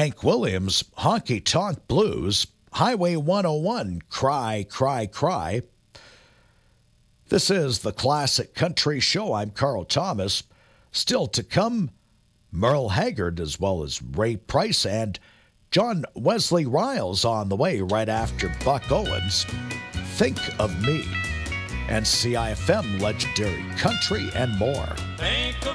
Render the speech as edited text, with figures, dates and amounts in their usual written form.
Hank Williams, Honky Tonk Blues, Highway 101, Cry, Cry, Cry. This is the Classic Country Show. I'm Carl Thomas. Still to come, Merle Haggard as well as Ray Price and John Wesley Riles on the way right after Buck Owens. Think of Me and CIFM Legendary Country and more.